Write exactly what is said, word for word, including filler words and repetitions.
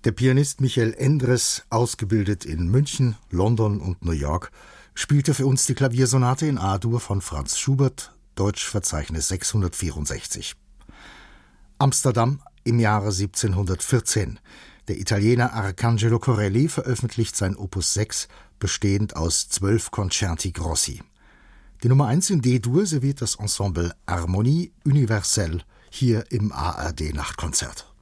Der Pianist Michael Endres, ausgebildet in München, London und New York, spielte für uns die Klaviersonate in A-Dur von Franz Schubert, Deutschverzeichnis sechshundertvierundsechzig. Amsterdam im Jahre siebzehnhundertvierzehn. Der Italiener Arcangelo Corelli veröffentlicht sein Opus sechs, bestehend aus zwölf Concerti Grossi. Die Nummer eins in D-Dur serviert das Ensemble Harmonie Universelle hier im A R D-Nachtkonzert.